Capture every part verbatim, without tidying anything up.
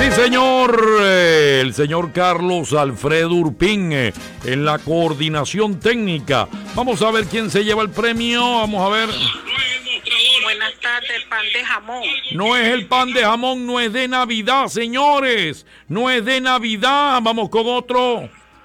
señor, eh, el señor Carlos Alfredo Urpín eh, en la coordinación técnica. Vamos a ver quién se lleva el premio. Vamos a ver. Buenas tardes, pan de jamón. No es el pan de jamón, no es de Navidad, señores. No es de Navidad. Vamos con otro.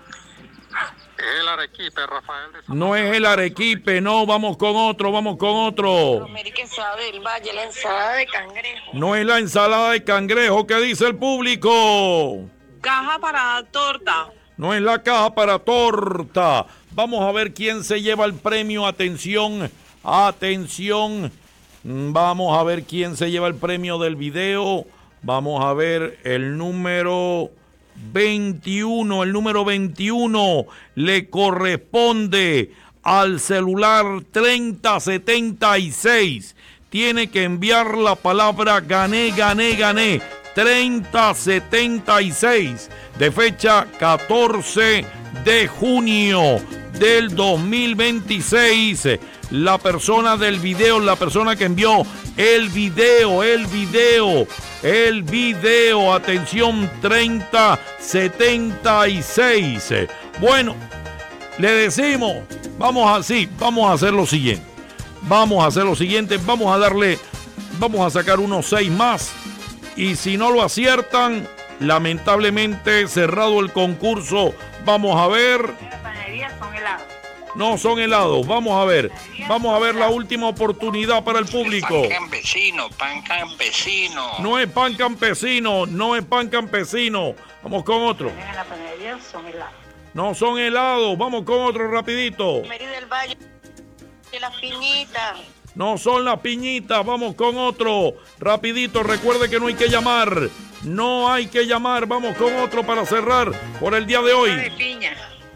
Es el arequipe, Rafael de San No es el arequipe, no. Vamos con otro, vamos con otro. América Ensalada del Valle, la ensalada de cangrejo. No es la ensalada de cangrejo. ¿Qué dice el público? Caja para torta. No es la caja para torta. Vamos a ver quién se lleva el premio. Atención, atención. Vamos a ver quién se lleva el premio del video. Vamos a ver el número veintiuno. El número veintiuno le corresponde al celular treinta setenta y seis. Tiene que enviar la palabra gané, gané, gané. treinta setenta y seis de fecha catorce de junio del dos mil veintiséis. La persona del video, la persona que envió el video, el video, el video, atención, treinta setenta y seis. Bueno, le decimos, vamos así, vamos a hacer lo siguiente. Vamos a hacer lo siguiente, vamos a darle, vamos a sacar unos seis más. Y si no lo aciertan, lamentablemente cerrado el concurso. Vamos a ver. Las panaderías son helados. No son helados. Vamos a ver. Vamos a ver la última oportunidad para el público. Pan campesino, pan campesino. No es pan campesino, no es pan campesino. Vamos con otro. En la panadería son helados. No son helados. Vamos con otro rapidito. América del Valle, de las piñitas. No son las piñitas. Vamos con otro. Rapidito. Recuerde que no hay que llamar. No hay que llamar. Vamos con otro para cerrar por el día de hoy. Torta de piña.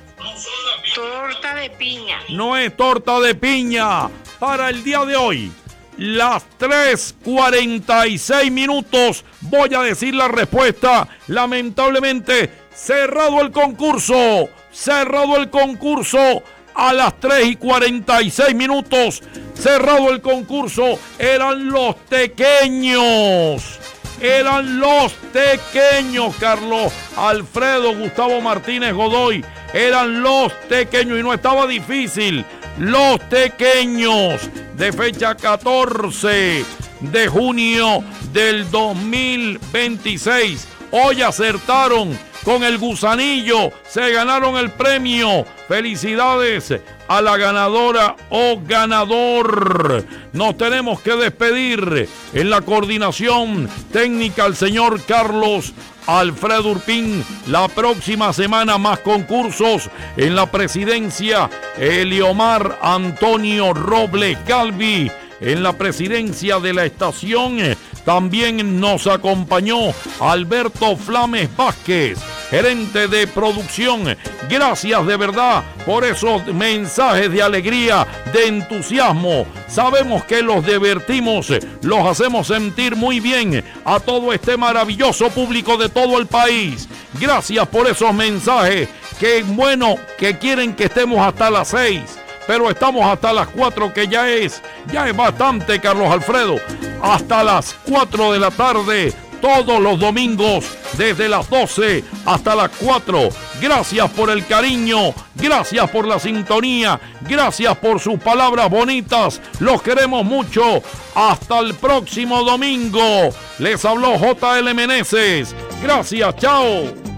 Torta de piña. No es torta de piña. Para el día de hoy, las tres cuarenta y seis minutos. Voy a decir la respuesta. Lamentablemente, cerrado el concurso. Cerrado el concurso. A las tres y cuarenta y seis minutos, cerrado el concurso, eran los tequeños. Eran los tequeños, Carlos Alfredo Gustavo Martínez Godoy. Eran los tequeños y no estaba difícil. Los tequeños de fecha catorce de junio del dos mil veintiséis. Hoy acertaron con el gusanillo, se ganaron el premio. Felicidades a la ganadora o ganador. Nos tenemos que despedir. En la coordinación técnica el señor Carlos Alfredo Urpín. La próxima semana más concursos. En la presidencia Eliomar Antonio Robles Galvi. En la presidencia de la estación también nos acompañó Alberto Flames Vázquez, gerente de producción. Gracias de verdad por esos mensajes de alegría, de entusiasmo. Sabemos que los divertimos, los hacemos sentir muy bien a todo este maravilloso público de todo el país. Gracias por esos mensajes que, bueno, que quieren que estemos hasta las seis. Pero estamos hasta las cuatro, que ya es, ya es bastante, Carlos Alfredo. Hasta las cuatro de la tarde, todos los domingos, desde las doce hasta las cuatro. Gracias por el cariño, gracias por la sintonía, gracias por sus palabras bonitas. Los queremos mucho. Hasta el próximo domingo. Les habló J L Meneses. Gracias, chao.